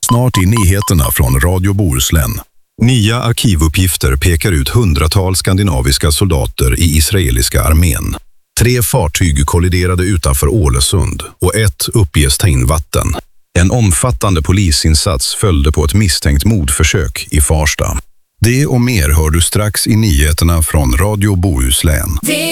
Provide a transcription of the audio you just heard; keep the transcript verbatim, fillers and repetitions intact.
Snart i nyheterna från Radio Bohuslän. Nya arkivuppgifter pekar ut hundratals skandinaviska soldater i israeliska armén. Tre fartyg kolliderade utanför Ålesund och ett uppges ta in vatten. En omfattande polisinsats följde på ett misstänkt mordförsök i Farsta. Det och mer hör du strax i nyheterna från Radio Bohuslän.